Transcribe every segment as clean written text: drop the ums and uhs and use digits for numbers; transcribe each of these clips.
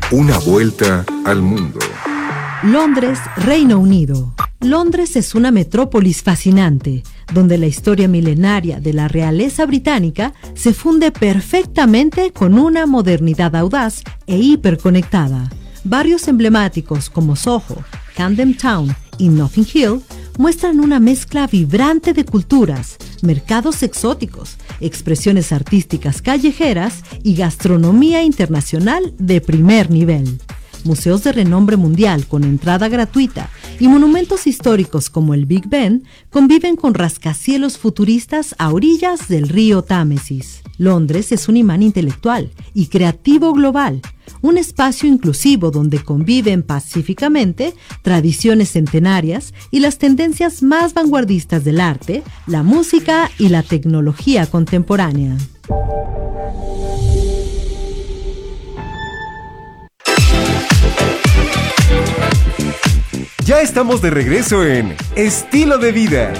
Una vuelta al mundo. Londres, Reino Unido. Londres es una metrópolis fascinante, donde la historia milenaria de la realeza británica se funde perfectamente con una modernidad audaz e hiperconectada. Barrios emblemáticos como Soho, Camden Town y Notting Hill muestran una mezcla vibrante de culturas, mercados exóticos, expresiones artísticas callejeras y gastronomía internacional de primer nivel. Museos de renombre mundial con entrada gratuita y monumentos históricos como el Big Ben conviven con rascacielos futuristas a orillas del río Támesis. Londres es un imán intelectual y creativo global, un espacio inclusivo donde conviven pacíficamente tradiciones centenarias y las tendencias más vanguardistas del arte, la música y la tecnología contemporánea. Ya estamos de regreso en Estilo de Vida.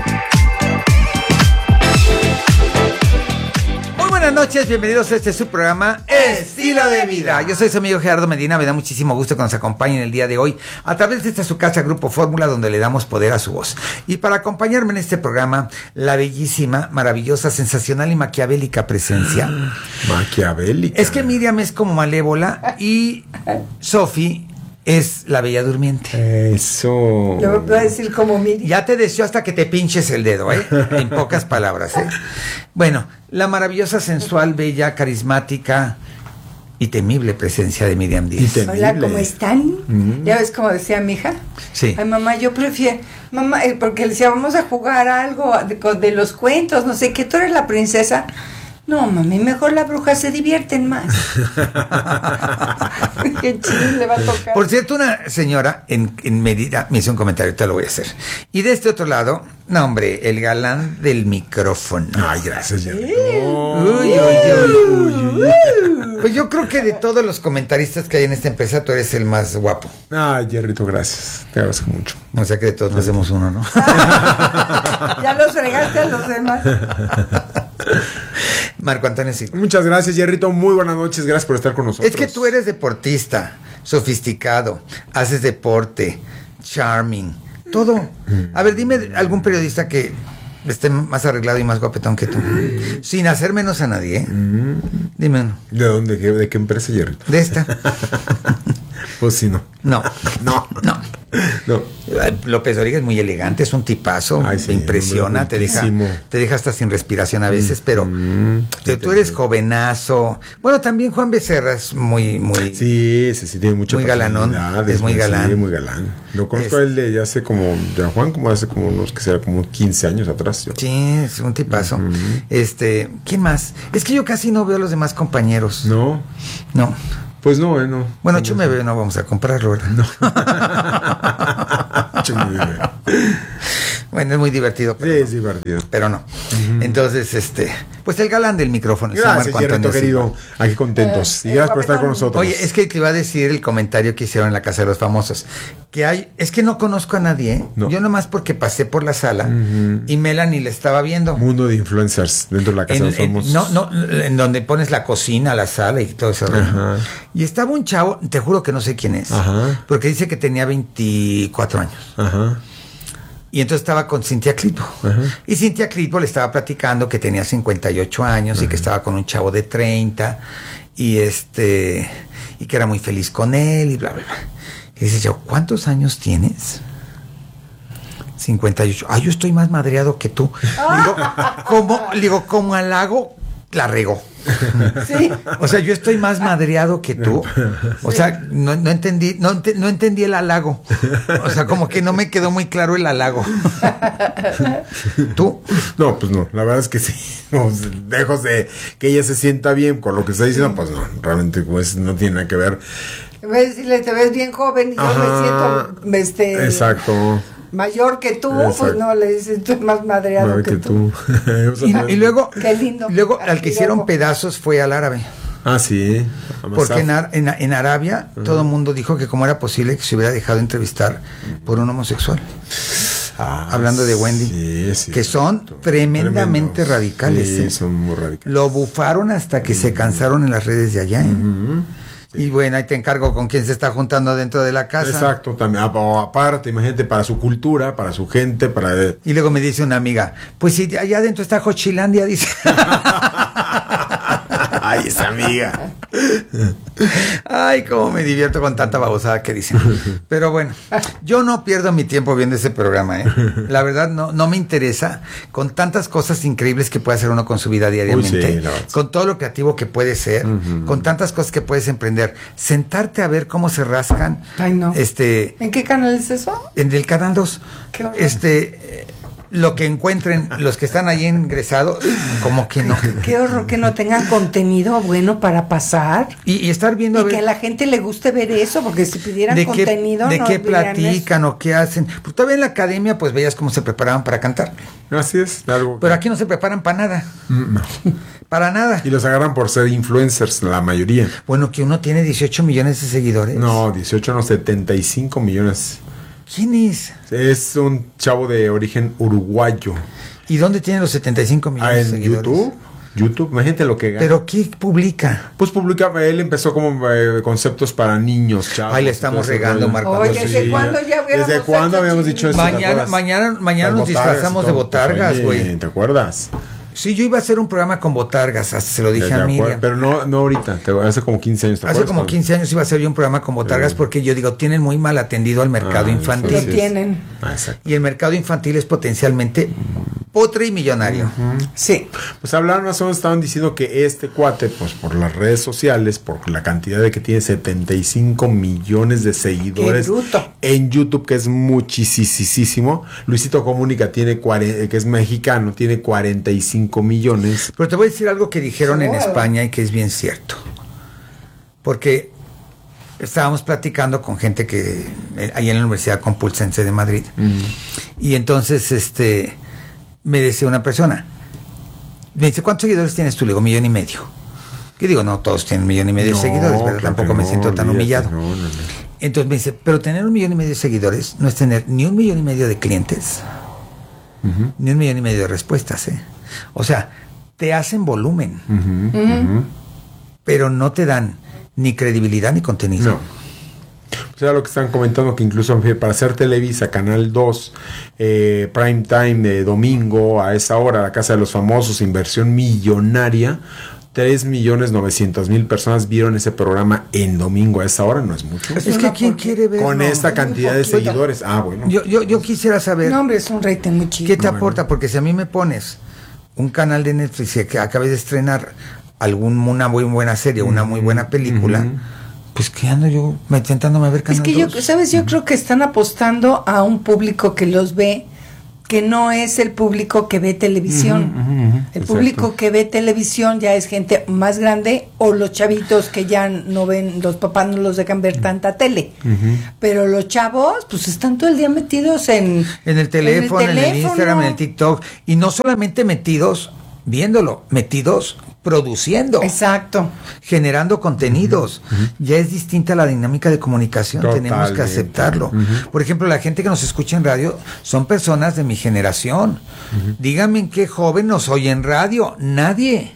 Muy buenas noches, bienvenidos a este su programa Estilo de Vida. Yo soy su amigo Gerardo Medina, me da muchísimo gusto que nos acompañen el día de hoy a través de esta su casa Grupo Fórmula, donde le damos poder a su voz. Y para acompañarme en este programa, la bellísima, maravillosa, sensacional y maquiavélica presencia. Maquiavélica. Es que Miriam es como malévola y Sofi es la bella durmiente. Eso. Yo voy a decir como Miriam. Ya te deseo hasta que te pinches el dedo, ¿eh? En pocas palabras, ¿eh? Bueno, la maravillosa, sensual, bella, carismática y temible presencia de Miriam Díaz. Hola, ¿cómo están? ¿Ya ves como decía mi hija? Sí. Ay, mamá, yo prefiero... Mamá, porque le decía, vamos a jugar algo de los cuentos, no sé qué, tú eres la princesa. No, mami, mejor las brujas se divierten más. Qué chido le va a tocar. Por cierto, una señora en Mérida me hizo un comentario, te lo voy a hacer. Y de este otro lado, no, hombre, el galán del micrófono. Ay, gracias, Jerry. Pues yo creo que de todos los comentaristas que hay en esta empresa, tú eres el más guapo. Ay, Jerrito, gracias. Te agradezco mucho. O sea que de todos nos hacemos uno, ¿no? Ya los fregaste a los demás. Marco Antonio, sí. Muchas gracias, Jerrito. Muy buenas noches. Gracias por estar con nosotros. Es que tú eres deportista, sofisticado, haces deporte, charming, todo. A ver, dime algún periodista que esté más arreglado y más guapetón que tú. Sin hacer menos a nadie, ¿eh? Dime uno. ¿De dónde? ¿De qué empresa, Jerrito? De esta. Pues sí, no. No. No. López Dóriga es muy elegante, es un tipazo, Ay, sí, te impresiona, te deja hasta sin respiración a veces, pero tú eres jovenazo. Bueno, también Juan Becerra es muy Sí, tiene mucha muy galanón, es muy galán. Sí, muy galán. Lo conozco a él de hace como, de Juan, como hace como unos, que será como 15 años atrás. Yo. Sí, es un tipazo. ¿Quién más? Es que yo casi no veo a los demás compañeros. No. Pues no, no. Bueno, Chume Bebé no vamos a comprarlo, ¿verdad? No. Chume Bebé. Bueno, es muy divertido. Sí, es divertido. Pero no. Entonces, pues el galán del micrófono. Gracias, Jerrito, querido. Aquí contentos. Y gracias por estar con nosotros. Oye, es que te iba a decir el comentario que hicieron en la Casa de los Famosos. Es que no conozco a nadie, ¿eh? No. Yo nomás porque pasé por la sala y Melanie le estaba viendo. Mundo de influencers dentro de la Casa de los Famosos. No, en donde pones la cocina, la sala y todo eso. Y estaba un chavo, te juro que no sé quién es. Ajá. Porque dice que tenía 24 años. Ajá. Y entonces estaba con Cintia Clitbo. Y Cintia Clitbo le estaba platicando que tenía 58 años y que estaba con un chavo de 30 y que era muy feliz con él y bla, bla, bla. Y dice yo, ¿cuántos años tienes? 58. Ay, yo estoy más madreado que tú. Como halago, la regó. Sí. O sea, yo estoy más madreado que tú. O sea, no entendí el halago. O sea, como que no me quedó muy claro el halago. ¿Tú? No, pues no, la verdad es que sí. No, lejos de que ella se sienta bien con lo que está diciendo, pues no, realmente pues no tiene nada que ver. En vez de decirle, te ves bien joven y yo me siento exacto. mayor que tú, Exacto. Pues no, le dices, tú eres más madreado que tú. Y luego, qué lindo. Luego al que hicieron pedazos fue al árabe. Ah, sí. Porque en Arabia todo el mundo dijo que cómo era posible que se hubiera dejado entrevistar por un homosexual. Hablando de Wendy, sí, que son tremendamente radicales. Sí, son muy radicales. Lo bufaron hasta que se cansaron en las redes de allá. Y bueno, ahí te encargo con quién se está juntando dentro de la casa. Exacto, también. Aparte, imagínate, para su cultura, para su gente, para... Y luego me dice una amiga, pues si allá adentro está Xochilandia, dice. Ay, esa amiga. Ay, cómo me divierto con tanta babosada que dicen. Pero bueno, yo no pierdo mi tiempo viendo ese programa, ¿eh? La verdad, no me interesa. Con tantas cosas increíbles que puede hacer uno con su vida diariamente. Uy, sí, no. Con todo lo creativo que puede ser. Con tantas cosas que puedes emprender. Sentarte a ver cómo se rascan. Ay, no. ¿En qué canal es eso? En el canal 2. Qué horror. Lo que encuentren los que están ahí ingresados, como que no. Qué horror que no tengan contenido bueno para pasar. Y estar viendo Y que a la gente le guste ver eso, porque si pidieran contenido, de no qué verían platican o qué hacen. Pues todavía en la academia, pues veías cómo se preparaban para cantar. Así es, algo. Pero aquí no se preparan para nada. No. Para nada. Y los agarran por ser influencers, la mayoría. Bueno, que uno tiene 18 millones de seguidores. No, 18, no, 75 millones. ¿Quién es? Es un chavo de origen uruguayo. ¿Y dónde tiene los 75 millones de En seguidores? YouTube, imagínate lo que gana. ¿Pero qué publica? Pues publica, él empezó como conceptos para niños, chavos. Ay, le estamos regando, Marco. Oye, ¿desde cuándo ya hubiéramos ¿Desde cuándo hecho habíamos dicho eso? Mañana nos disfrazamos de botargas, güey. ¿Te acuerdas? Sí, yo iba a hacer un programa con botargas, hasta se lo dije a Miriam. Pero no ahorita, hace como 15 años. Hace como 15 años iba a hacer yo un programa con botargas porque yo digo, tienen muy mal atendido al mercado infantil. Lo tienen. Exacto. Y el mercado infantil es potencialmente potre y millonario. Sí. Pues hablaron más o menos, estaban diciendo que este cuate, pues por las redes sociales, por la cantidad de que tiene 75 millones de seguidores ¡Qué bruto! En YouTube, que es muchísimo. Luisito Comunica tiene que es mexicano, tiene 45 millones. Pero te voy a decir algo que dijeron en España y que es bien cierto. Porque estábamos platicando con gente que ahí en la Universidad Complutense de Madrid. Y entonces me decía una persona, me dice, ¿cuántos seguidores tienes tú? Le digo, 1,5 millones. Yo digo, no, todos tienen 1,5 millones de seguidores, pero tampoco me siento tan humillado. No. Entonces me dice, pero tener 1,5 millones de seguidores no es tener ni 1,5 millones de clientes, ni 1,5 millones de respuestas, ¿eh? O sea, te hacen volumen, pero no te dan ni credibilidad ni contenido. No. O sea, lo que están comentando, que incluso para hacer Televisa, Canal 2, prime time de domingo, a esa hora, la Casa de los Famosos, inversión millonaria, 3.900.000 personas vieron ese programa en domingo a esa hora, no es mucho. Es que ¿quién quiere ver? Con esta cantidad de seguidores. Ah, bueno. Yo quisiera saber, No, hombre, es un rating muy chido. ¿qué te aporta? Porque si a mí me pones un canal de Netflix que acabé de estrenar una muy buena serie, una muy buena película, pues que ando yo intentándome ver Es Canal que 2. ¿sabes? Yo creo que están apostando a un público que los ve, que no es el público que ve televisión. El público que ve televisión ya es gente más grande o los chavitos que ya no ven, los papás no los dejan ver tanta tele. Pero los chavos, pues están todo el día metidos en el teléfono, en el Instagram, en el TikTok. Y no solamente metidos viéndolo, metidos produciendo. Exacto. Generando contenidos. Ya es distinta la dinámica de comunicación. Totalmente. Tenemos que aceptarlo. Por ejemplo, la gente que nos escucha en radio son personas de mi generación. Díganme en qué joven nos oye en radio. Nadie.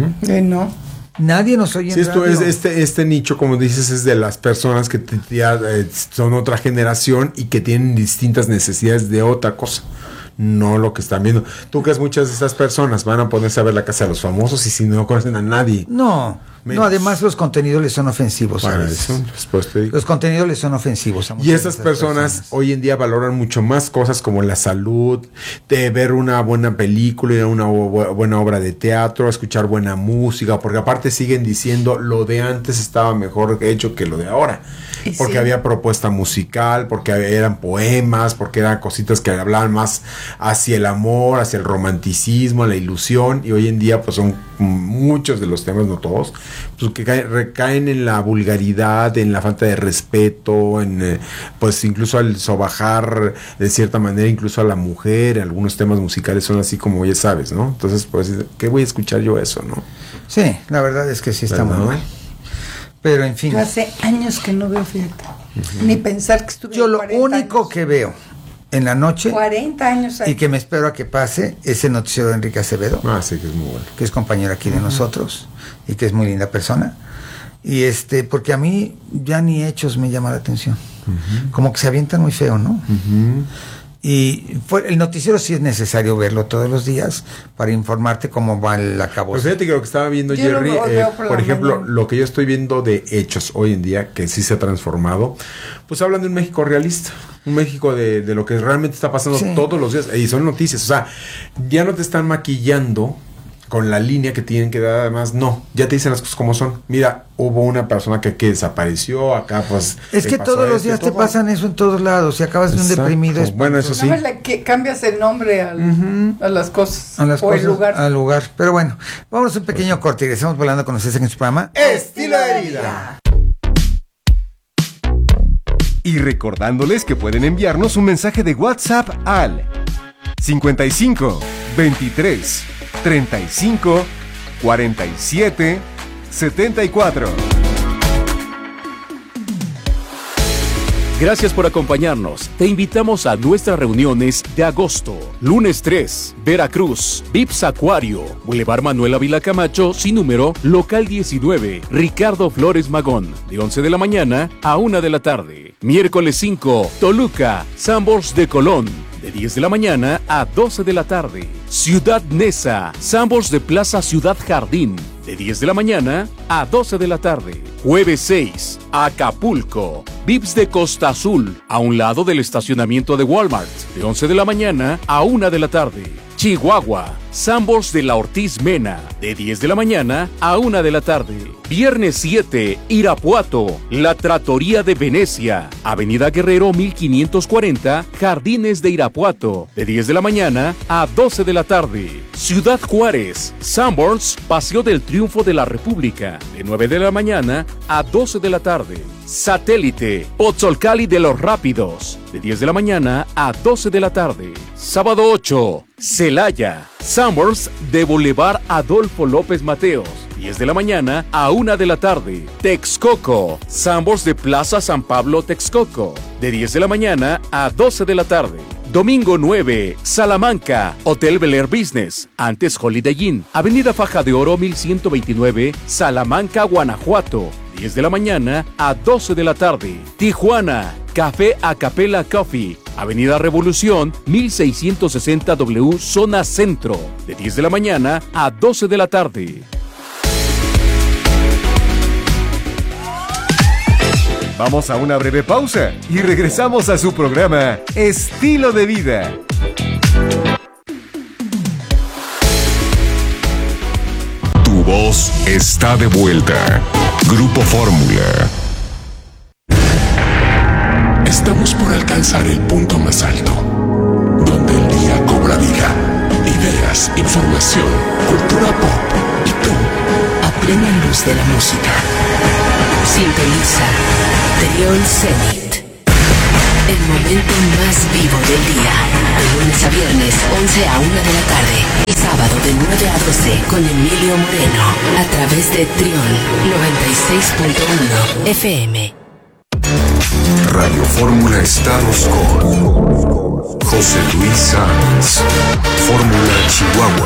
No. Nadie nos oye en Sí, esto radio. es este nicho, como dices, es de las personas que ya son otra generación y que tienen distintas necesidades de otra cosa. No lo que están viendo. ¿Tú crees muchas de esas personas van a ponerse a ver la Casa de los Famosos y si no conocen a nadie? No, Menos. además los contenidos les son ofensivos. Para ¿sabes? eso, después te digo. Los contenidos les son ofensivos. A muchas Y de esas personas hoy en día valoran mucho más cosas como la salud, de ver una buena película, ir a una buena obra de teatro, escuchar buena música, porque aparte siguen diciendo lo de antes estaba mejor hecho que lo de ahora. Porque sí. había propuesta musical, porque eran poemas, porque eran cositas que hablaban más hacia el amor, hacia el romanticismo, la ilusión, y hoy en día pues son muchos de los temas, no todos, pues que recaen en la vulgaridad, en la falta de respeto, en pues incluso al sobajar de cierta manera incluso a la mujer. Algunos temas musicales son así como ya sabes, ¿no? Entonces pues, ¿qué voy a escuchar yo eso, no? Sí, la verdad es que sí está ¿verdad? muy mal. Pero en fin, Yo hace años que no veo, fíjate. Ni pensar que estuve yo lo 40 único años. que veo en la noche 40 años y que me espero a que pase es el noticiero de Enrique Acevedo, Ah, sí, que es muy bueno. que es compañero aquí de nosotros y que es muy linda persona. Y porque a mí ya ni hechos me llama la atención. Como que se avientan muy feo, ¿no? Y el noticiero sí es necesario verlo todos los días para informarte cómo va el acabose. Pues fíjate que lo que estaba viendo, Yo Jerry, por ejemplo, mañana. lo que yo estoy viendo de hechos hoy en día, que sí se ha transformado, pues hablan de un México realista, un México de lo que realmente está pasando todos los días, y son noticias, o sea, ya no te están maquillando con la línea que tienen que dar, además, no, ya te dicen las cosas como son. Mira, hubo una persona que desapareció, acá pues... Es que todos los días te pasan eso en todos lados, si acabas de un deprimido... Bueno, eso sí. Que cambias el nombre a las cosas, el lugar. Al lugar, pero bueno, vamos a un pequeño corte y regresamos volando con ustedes en su programa Estilo de vida. Y recordándoles que pueden enviarnos un mensaje de WhatsApp al 55 23 35 47 74. Gracias por acompañarnos. Te invitamos a nuestras reuniones de agosto. Lunes 3, Veracruz, Vips Acuario, Boulevard Manuel Ávila Camacho, sin número, local 19, Ricardo Flores Magón, de 11 de la mañana a 1 de la tarde. Miércoles 5, Toluca, Sambors de Colón, de 10 de la mañana a 12 de la tarde. Ciudad Neza, Sambors de Plaza Ciudad Jardín, de 10 de la mañana a 12 de la tarde. Jueves 6, Acapulco, Vips de Costa Azul, a un lado del estacionamiento de Walmart, de 11 de la mañana a 1 de la tarde. Chihuahua, Sambors de la Ortiz Mena, de 10 de la mañana a 1 de la tarde. Viernes 7, Irapuato, La Trattoria de Venecia, Avenida Guerrero 1540, Jardines de Irapuato, de 10 de la mañana a 12 de la tarde. Ciudad Juárez, Sambors, Paseo del Triunfo de la República, de 9 de la mañana a 12 de la tarde. Satélite, Pozzolcali de los Rápidos, de 10 de la mañana a 12 de la tarde. Sábado 8, Celaya, Sambors de Boulevard Adolfo López Mateos, 10 de la mañana a 1 de la tarde. Texcoco, Sambors de Plaza San Pablo Texcoco, de 10 de la mañana a 12 de la tarde. Domingo 9, Salamanca, Hotel Bel Air Business, antes Holiday Inn, Avenida Faja de Oro 1129, Salamanca, Guanajuato, 10 de la mañana a 12 de la tarde. Tijuana, Café Acapella Coffee, Avenida Revolución 1660W, Zona Centro, de 10 de la mañana a 12 de la tarde. Vamos a una breve pausa y regresamos a su programa Estilo de Vida. Tu voz está de vuelta. Grupo Fórmula. Estamos por alcanzar el punto más alto, donde el día cobra vida, ideas, información, cultura pop y tú, a plena luz de la música. Sintoniza Trión Zenit, el momento más vivo del día, de lunes a viernes, 11 a 1 de la tarde, y sábado de 9 a 12 con Emilio Moreno, a través de Trión 96.1 FM. Radio Fórmula Estados con José Luis Sanz. Fórmula Chihuahua.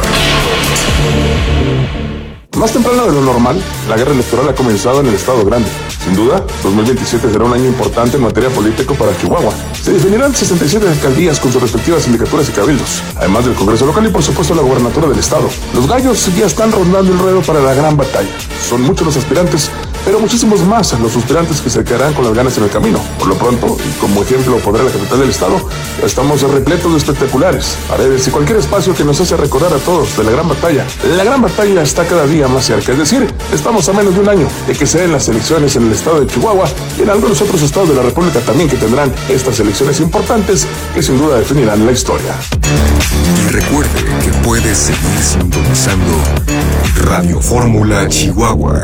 Más temprano de lo normal, la guerra electoral ha comenzado en el Estado Grande. Sin duda, 2027 será un año importante en materia política para Chihuahua. Se definirán 67 alcaldías con sus respectivas sindicaturas y cabildos, además del Congreso local y por supuesto la gobernatura del Estado. Los gallos ya están rondando el ruedo para la gran batalla. Son muchos los aspirantes, pero muchísimos más los suspirantes que se quedarán con las ganas en el camino. Por lo pronto, y como ejemplo pondré la capital del Estado, estamos repletos de espectaculares, paredes y cualquier espacio que nos hace recordar a todos de la gran batalla. La gran batalla está cada día más cerca, es decir, estamos a menos de un año de que se den las elecciones en el estado de Chihuahua y en algunos otros estados de la República también que tendrán estas elecciones importantes que sin duda definirán la historia. Y recuerde que puedes seguir sintonizando Radio Fórmula Chihuahua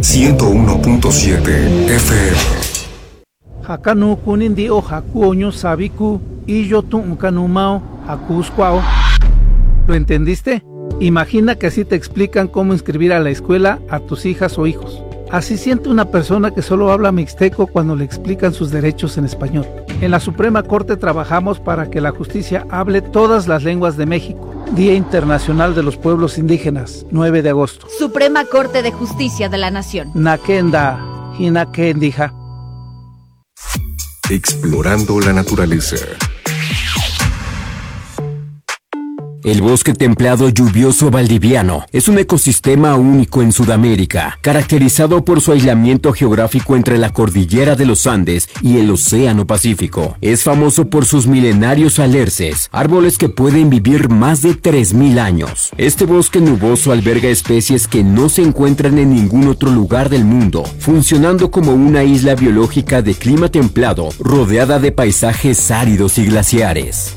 101.7 FM. Hakanu kunindi o hakuoño sabiku y yo tuncanumao hakuscuao. ¿Lo entendiste? Imagina que así te explican cómo inscribir a la escuela a tus hijas o hijos. Así siente una persona que solo habla mixteco cuando le explican sus derechos en español. En la Suprema Corte trabajamos para que la justicia hable todas las lenguas de México. Día Internacional de los Pueblos Indígenas, 9 de agosto. Suprema Corte de Justicia de la Nación. Nakenda, Hinakendija. Explorando la naturaleza. El bosque templado lluvioso valdiviano es un ecosistema único en Sudamérica, caracterizado por su aislamiento geográfico entre la cordillera de los Andes y el Océano Pacífico. Es famoso por sus milenarios alerces, árboles que pueden vivir más de 3.000 años. Este bosque nuboso alberga especies que no se encuentran en ningún otro lugar del mundo, funcionando como una isla biológica de clima templado, rodeada de paisajes áridos y glaciares.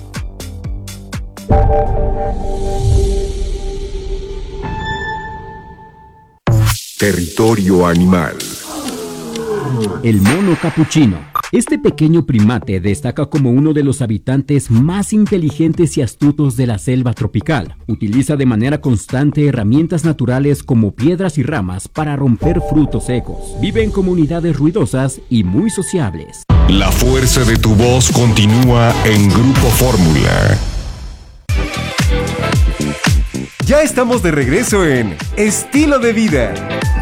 Territorio animal. El mono capuchino. Este pequeño primate destaca como uno de los habitantes más inteligentes y astutos de la selva tropical. Utiliza de manera constante herramientas naturales como piedras y ramas para romper frutos secos. Vive en comunidades ruidosas y muy sociables. La fuerza de tu voz continúa en Grupo Fórmula. Ya estamos de regreso en Estilo de Vida.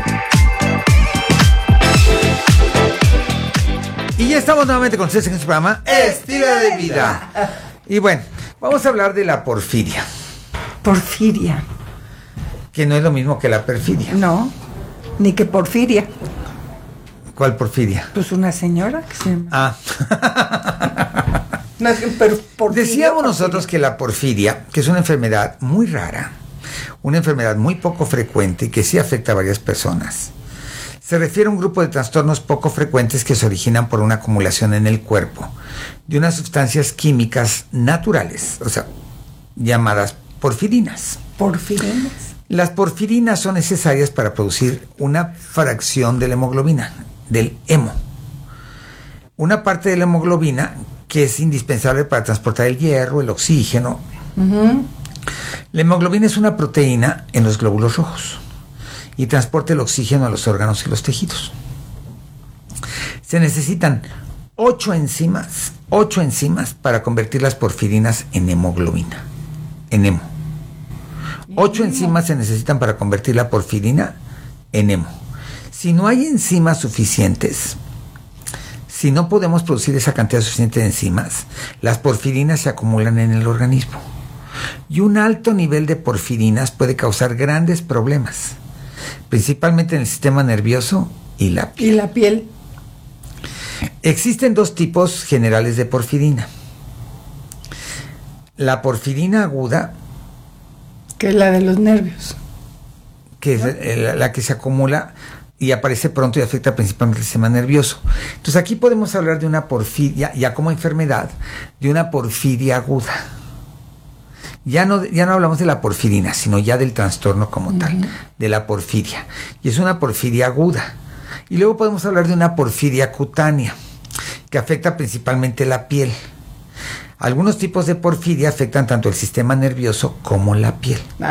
Y ya estamos nuevamente con ustedes en este programa Estilo de Vida. Y bueno, vamos a hablar de la porfiria. Porfiria. Que no es lo mismo que la perfidia. No, ni que porfiria. ¿Cuál porfiria? Pues una señora que se llama. Ah. No, pero porfiria, decíamos nosotros que la porfiria, que es una enfermedad muy rara, una enfermedad muy poco frecuente y que sí afecta a varias personas, se refiere a un grupo de trastornos poco frecuentes que se originan por una acumulación en el cuerpo de unas sustancias químicas naturales, o sea, llamadas porfirinas. Porfirinas. Las porfirinas son necesarias para producir una fracción de la hemoglobina, del hemo. Una parte de la hemoglobina que es indispensable para transportar el hierro, el oxígeno. Uh-huh. La hemoglobina es una proteína en los glóbulos rojos y transporta el oxígeno a los órganos y los tejidos. Se necesitan 8 enzimas para convertir las porfirinas en hemoglobina, en hemo. 8 enzimas se necesitan para convertir la porfirina en hemo. Si no hay enzimas suficientes, si no podemos producir esa cantidad suficiente de enzimas, las porfirinas se acumulan en el organismo. Y un alto nivel de porfirinas puede causar grandes problemas, principalmente en el sistema nervioso y la piel. Y la piel. Existen 2 tipos generales de porfirina. La porfirina aguda, que es la de los nervios, que es la que se acumula y aparece pronto y afecta principalmente el sistema nervioso. Entonces aquí podemos hablar de una porfiria, ya como enfermedad, de una porfiria aguda. Ya no hablamos de la porfirina, sino ya del trastorno como tal, de la porfiria. Y es una porfiria aguda. Y luego podemos hablar de una porfiria cutánea, que afecta principalmente la piel. Algunos tipos de porfiria afectan tanto el sistema nervioso como la piel.